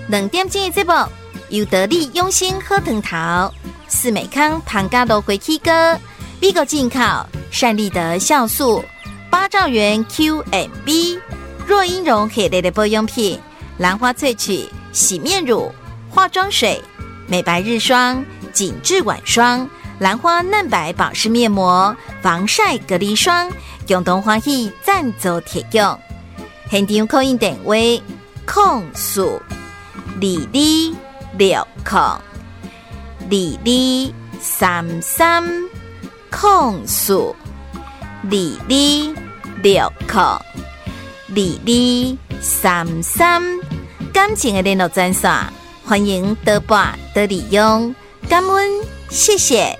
2点钟的节目，由得力用心喝藤桃、四美康庞家芦荟起哥、美国进口善利德酵素、8兆元 QMB、若英绒系列的保养品、兰花萃取洗面乳、化妆水、美白日霜、紧致晚霜、兰花嫩白保湿面膜、防晒隔离霜，共同欢喜赞助提供。现场扣印电话：0422602230，感情的联络专线，欢迎多拨多利用，感恩，谢谢。